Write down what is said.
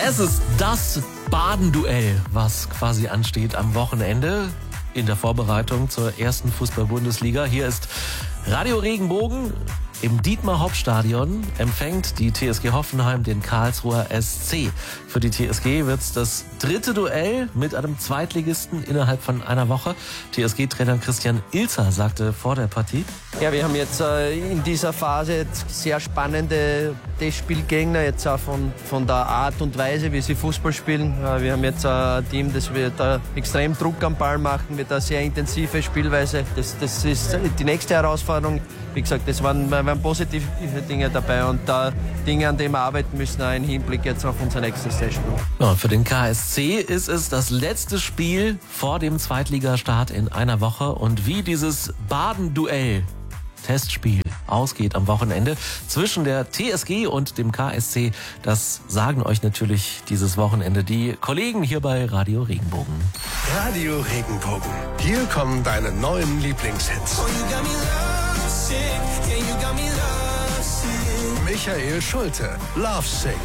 Es ist das Baden-Duell, was quasi ansteht am Wochenende in der Vorbereitung zur ersten Fußball-Bundesliga. Hier ist Radio Regenbogen. Im Dietmar-Hopp-Stadion empfängt die TSG Hoffenheim den Karlsruher SC. Für die TSG wird's das dritte Duell mit einem Zweitligisten innerhalb von einer Woche. TSG-Trainer Christian Ilzer sagte vor der Partie: Ja, wir haben jetzt in dieser Phase sehr spannende Testspielgegner, jetzt auch von der Art und Weise, wie sie Fußball spielen. Wir haben jetzt ein Team, das wird extrem Druck am Ball machen, mit einer sehr intensive Spielweise. Das ist die nächste Herausforderung. Wie gesagt, es waren positive Dinge dabei und Dinge, an denen wir arbeiten müssen, auch im Hinblick jetzt auf unser nächstes Testspiel. Ja, für den KSC ist es das letzte Spiel vor dem Zweitligastart in einer Woche. Und wie dieses Baden-Duell Testspiel ausgeht am Wochenende zwischen der TSG und dem KSC, das sagen euch natürlich dieses Wochenende die Kollegen hier bei Radio Regenbogen. Radio Regenbogen. Hier kommen deine neuen Lieblingshits. Michael Schulte, Love Sick.